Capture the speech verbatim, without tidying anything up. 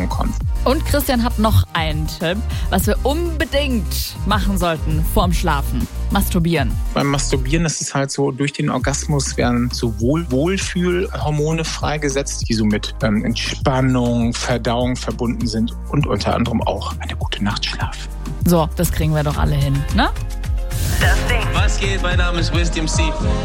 Entspannung kommt. Und Christian hat noch einen Tipp, was wir unbedingt machen sollten vorm Schlafen. Masturbieren. Beim Masturbieren ist es halt so, durch den Orgasmus werden so Wohl- Wohlfühlhormone freigesetzt, die so mit ähm, Entspannung, Verdauung verbunden sind und unter anderem auch eine gute Nachtschlaf. So, das kriegen wir doch alle hin, ne? Das Ding. Was geht? Mein Name ist Wisdom C.